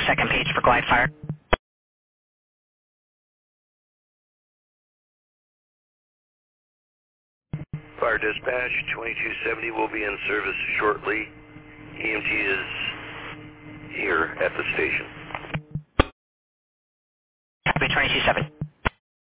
second page for glide fire. Fire dispatch, 2270 will be in service shortly. EMT is here at the station. Copy 2270.